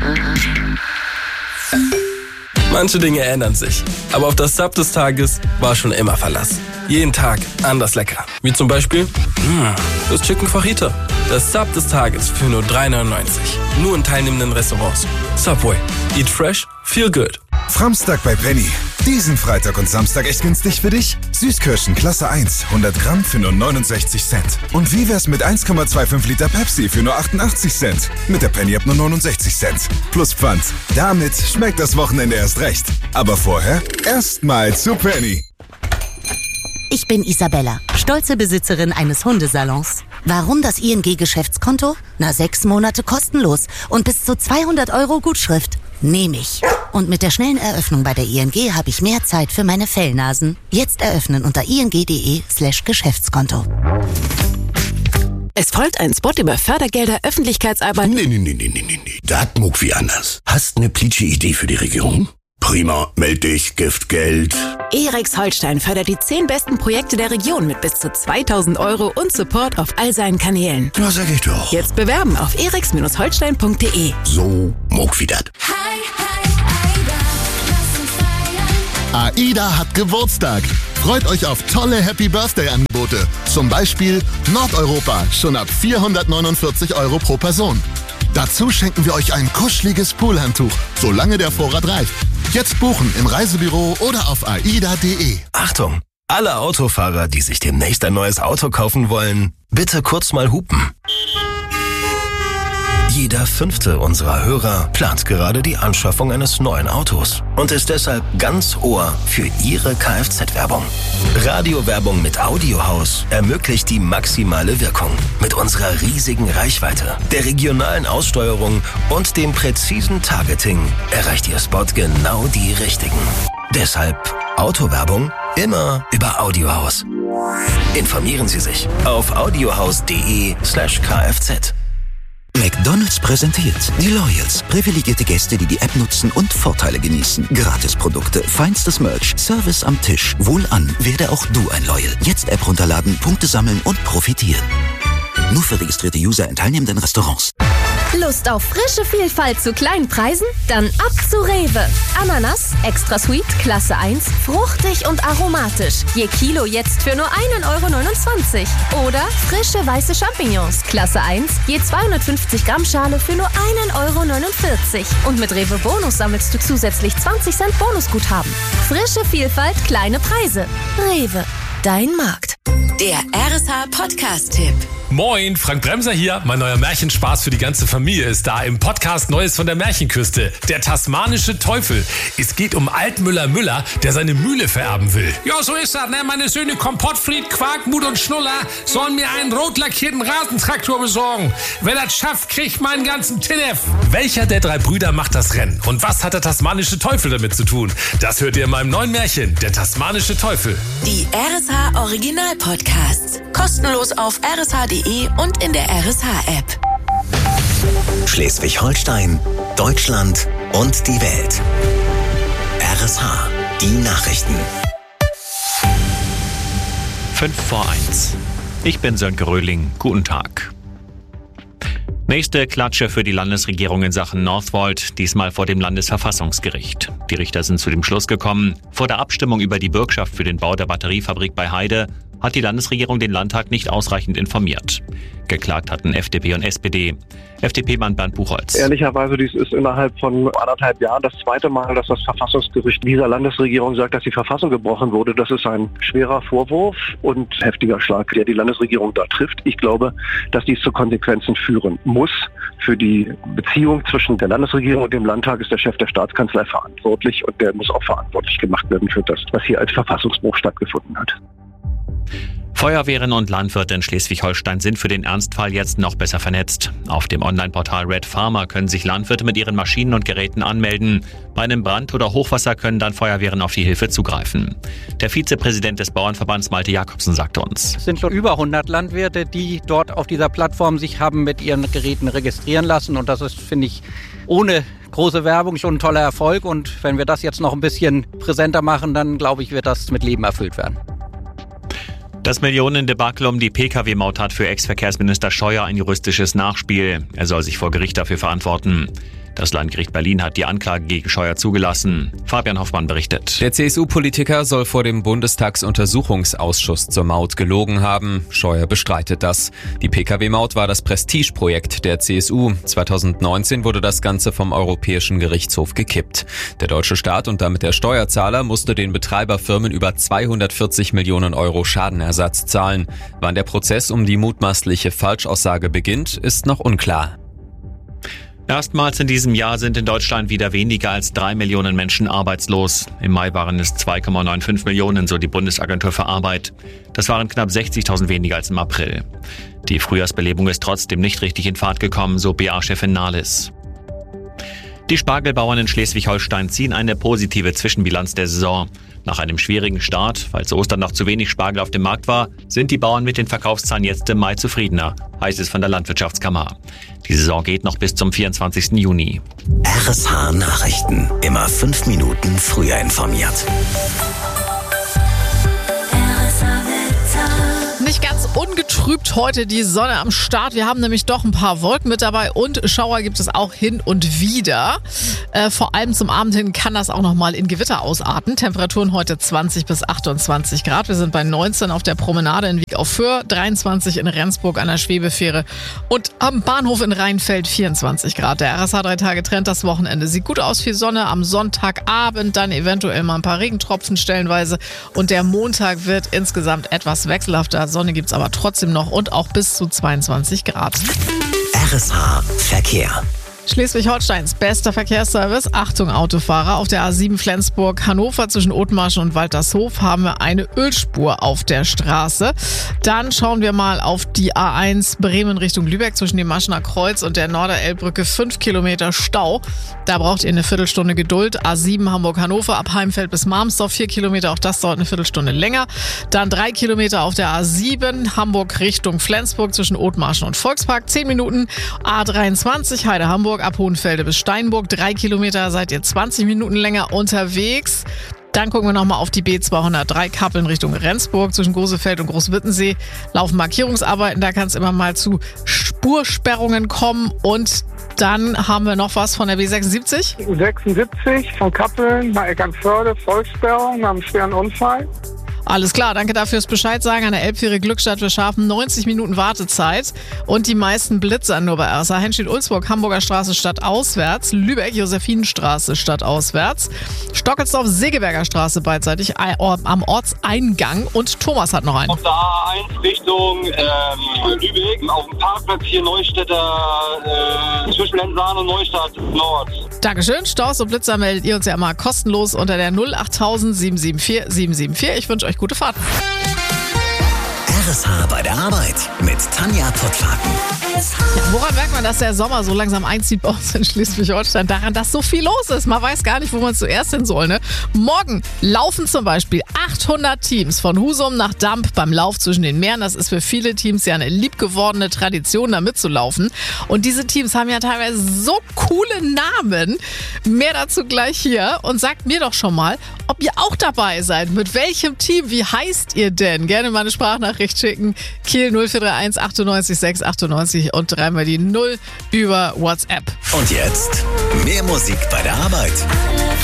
Manche Dinge ändern sich, aber auf das Sub des Tages war schon immer Verlass. Jeden Tag anders lecker. Wie zum Beispiel das Chicken Fajita. Das Sub des Tages für nur 3,99. Nur in teilnehmenden Restaurants. Subway. Eat fresh, feel good. Framstag bei Penny. Diesen Freitag und Samstag echt günstig für dich? Süßkirschen Klasse 1, 100 Gramm für nur 69 Cent. Und wie wär's mit 1,25 Liter Pepsi für nur 88 Cent? Mit der Penny ab nur 69 Cent. Plus Pfand. Damit schmeckt das Wochenende erst recht. Aber vorher erstmal zu Penny. Ich bin Isabella, stolze Besitzerin eines Hundesalons. Warum das ING-Geschäftskonto? 6 Monate kostenlos und bis zu 200 € Gutschrift. Nehme ich. Und mit der schnellen Eröffnung bei der ING habe ich mehr Zeit für meine Fellnasen. Jetzt eröffnen unter ing.de/Geschäftskonto. Es folgt ein Spot über Fördergelder, Öffentlichkeitsarbeit. Nee. Das muck wie anders. Hast ne plitsche Idee für die Region? Prima, meld dich, Giftgeld. EREX Holstein fördert die 10 besten Projekte der Region mit bis zu 2.000 € und Support auf all seinen Kanälen. Na, sag ich doch. Jetzt bewerben auf erex-holstein.de. So, muck wie dat. AIDA hat Geburtstag. Freut euch auf tolle Happy-Birthday-Angebote. Zum Beispiel Nordeuropa, schon ab 449 € pro Person. Dazu schenken wir euch ein kuscheliges Poolhandtuch, solange der Vorrat reicht. Jetzt buchen im Reisebüro oder auf aida.de. Achtung! Alle Autofahrer, die sich demnächst ein neues Auto kaufen wollen, bitte kurz mal hupen. Jeder 5. unserer Hörer plant gerade die Anschaffung eines neuen Autos und ist deshalb ganz Ohr für Ihre Kfz-Werbung. Radiowerbung mit Audiohaus ermöglicht die maximale Wirkung. Mit unserer riesigen Reichweite, der regionalen Aussteuerung und dem präzisen Targeting erreicht Ihr Spot genau die Richtigen. Deshalb Autowerbung immer über Audiohaus. Informieren Sie sich auf audiohaus.de/kfz. McDonald's präsentiert die Loyals. Privilegierte Gäste, die die App nutzen und Vorteile genießen. Gratisprodukte, feinstes Merch, Service am Tisch. Wohlan, werde auch du ein Loyal. Jetzt App runterladen, Punkte sammeln und profitieren. Nur für registrierte User in teilnehmenden Restaurants. Lust auf frische Vielfalt zu kleinen Preisen? Dann ab zu Rewe. Ananas, extra sweet, Klasse 1, fruchtig und aromatisch. Je Kilo jetzt für nur 1,29 € Oder frische weiße Champignons, Klasse 1, je 250 Gramm Schale für nur 1,49 € Und mit Rewe Bonus sammelst du zusätzlich 20 Cent Bonusguthaben. Frische Vielfalt, kleine Preise. Rewe, dein Markt. Der RSH Podcast-Tipp. Moin, Frank Bremser hier. Mein neuer Märchenspaß für die ganze Familie ist da im Podcast Neues von der Märchenküste. Der tasmanische Teufel. Es geht um Altmüller Müller, der seine Mühle vererben will. Ja, so ist das, ne? Meine Söhne Kompottfried, Quark, Mut und Schnuller sollen mir einen rot lackierten Rasentraktor besorgen. Wer das schafft, kriegt meinen ganzen Tinnef. Welcher der 3 Brüder macht das Rennen? Und was hat der tasmanische Teufel damit zu tun? Das hört ihr in meinem neuen Märchen, der tasmanische Teufel. Die RSH Original Podcasts. Kostenlos auf rsh.de und in der RSH-App. Schleswig-Holstein, Deutschland und die Welt. RSH, die Nachrichten. 5:01. Ich bin Sönke Röhling. Guten Tag. Nächste Klatsche für die Landesregierung in Sachen Northvolt, diesmal vor dem Landesverfassungsgericht. Die Richter sind zu dem Schluss gekommen, vor der Abstimmung über die Bürgschaft für den Bau der Batteriefabrik bei Heide hat die Landesregierung den Landtag nicht ausreichend informiert. Geklagt hatten FDP und SPD. FDP-Mann Bernd Buchholz. Ehrlicherweise, dies ist innerhalb von 1,5 Jahren das 2. Mal, dass das Verfassungsgericht dieser Landesregierung sagt, dass die Verfassung gebrochen wurde. Das ist ein schwerer Vorwurf und heftiger Schlag, der die Landesregierung da trifft. Ich glaube, dass dies zu Konsequenzen führen muss. Für die Beziehung zwischen der Landesregierung und dem Landtag ist der Chef der Staatskanzlei verantwortlich und der muss auch verantwortlich gemacht werden für das, was hier als Verfassungsbruch stattgefunden hat. Feuerwehren und Landwirte in Schleswig-Holstein sind für den Ernstfall jetzt noch besser vernetzt. Auf dem Online-Portal Red Farmer können sich Landwirte mit ihren Maschinen und Geräten anmelden. Bei einem Brand oder Hochwasser können dann Feuerwehren auf die Hilfe zugreifen. Der Vizepräsident des Bauernverbands Malte Jakobsen sagte uns: Es sind schon über 100 Landwirte, die dort auf dieser Plattform sich haben mit ihren Geräten registrieren lassen. Und das ist, finde ich, ohne große Werbung schon ein toller Erfolg. Und wenn wir das jetzt noch ein bisschen präsenter machen, dann glaube ich, wird das mit Leben erfüllt werden. Das Millionendebakel um die Pkw-Maut hat für Ex-Verkehrsminister Scheuer ein juristisches Nachspiel. Er soll sich vor Gericht dafür verantworten. Das Landgericht Berlin hat die Anklage gegen Scheuer zugelassen. Fabian Hoffmann berichtet. Der CSU-Politiker soll vor dem Bundestagsuntersuchungsausschuss zur Maut gelogen haben. Scheuer bestreitet das. Die Pkw-Maut war das Prestigeprojekt der CSU. 2019 wurde das Ganze vom Europäischen Gerichtshof gekippt. Der deutsche Staat und damit der Steuerzahler musste den Betreiberfirmen über 240 Millionen Euro Schadenersatz zahlen. Wann der Prozess um die mutmaßliche Falschaussage beginnt, ist noch unklar. Erstmals in diesem Jahr sind in Deutschland wieder weniger als 3 Millionen Menschen arbeitslos. Im Mai waren es 2,95 Millionen, so die Bundesagentur für Arbeit. Das waren knapp 60.000 weniger als im April. Die Frühjahrsbelebung ist trotzdem nicht richtig in Fahrt gekommen, so BA-Chefin Nahles. Die Spargelbauern in Schleswig-Holstein ziehen eine positive Zwischenbilanz der Saison. Nach einem schwierigen Start, weil zu Ostern noch zu wenig Spargel auf dem Markt war, sind die Bauern mit den Verkaufszahlen jetzt im Mai zufriedener, heißt es von der Landwirtschaftskammer. Die Saison geht noch bis zum 24. Juni. RSH Nachrichten. Immer 5 Minuten früher informiert. Nicht ganz ungetrübt heute die Sonne am Start. Wir haben nämlich doch ein paar Wolken mit dabei und Schauer gibt es auch hin und wieder. Vor allem zum Abend hin kann das auch nochmal in Gewitter ausarten. Temperaturen heute 20 bis 28 Grad. Wir sind bei 19 auf der Promenade in Wieg auf Föhr, 23 in Rendsburg an der Schwebefähre und am Bahnhof in Rheinfeld 24 Grad. Der RSH 3 Tage Trend das Wochenende. Sieht gut aus, viel Sonne. Am Sonntagabend dann eventuell mal ein paar Regentropfen stellenweise. Und der Montag wird insgesamt etwas wechselhafter. Sonne gibt's aber trotzdem noch und auch bis zu 22 Grad. RSH Verkehr. Schleswig-Holsteins bester Verkehrsservice. Achtung Autofahrer. Auf der A7 Flensburg-Hannover zwischen Othmarschen und Waltershof haben wir eine Ölspur auf der Straße. Dann schauen wir mal auf die A1 Bremen Richtung Lübeck zwischen dem Maschener Kreuz und der Norderelbbrücke. 5 Kilometer Stau. Da braucht ihr eine Viertelstunde Geduld. A7 Hamburg-Hannover ab Heimfeld bis Marmsdorf 4 Kilometer. Auch das dauert eine Viertelstunde länger. Dann 3 Kilometer auf der A7 Hamburg Richtung Flensburg zwischen Othmarschen und Volkspark. 10 Minuten. A23 Heide-Hamburg ab Hohenfelde bis Steinburg. 3 Kilometer seid ihr 20 Minuten länger unterwegs. Dann gucken wir nochmal auf die B203 Kappeln Richtung Rendsburg. Zwischen Gosefeld und Großwittensee laufen Markierungsarbeiten. Da kann es immer mal zu Spursperrungen kommen. Und dann haben wir noch was von der B76. 76 von Kappeln nach Eckernförde, Vollsperrung nach einem schweren Unfall. Alles klar, danke dafür fürs Bescheid sagen. An der Elbfähre Glückstadt wir schaffen 90 Minuten Wartezeit und die meisten Blitzer nur bei RSH. Henstedt-Ulzburg, Hamburger Straße stadtauswärts, Lübeck, Josephinenstraße stadtauswärts, Stockelsdorf, Segeberger Straße beidseitig am Ortseingang und Thomas hat noch einen. Auf der A1 Richtung Lübeck, auf dem Parkplatz hier Neustädter, zwischen Lenzahn und Neustadt Nord. Dankeschön, Staus und Blitzer meldet ihr uns ja immer kostenlos unter der 08000 774 774. Ich wünsche euch gute Fahrt. RSH bei der Arbeit mit Tanja Pottlaken. Ja, woran merkt man, dass der Sommer so langsam einzieht bei uns in Schleswig-Holstein? Daran, dass so viel los ist. Man weiß gar nicht, wo man zuerst hin soll. Ne? Morgen laufen zum Beispiel 800 Teams von Husum nach Damp beim Lauf zwischen den Meeren. Das ist für viele Teams ja eine liebgewordene Tradition, da mitzulaufen. Und diese Teams haben ja teilweise so coole Namen. Mehr dazu gleich hier. Und sagt mir doch schon mal, ob ihr auch dabei seid. Mit welchem Team? Wie heißt ihr denn? Gerne mal eine Sprachnachricht schicken. Kiel 0431 98 6 98 und dreimal die 0 über WhatsApp. Und jetzt mehr Musik bei der Arbeit.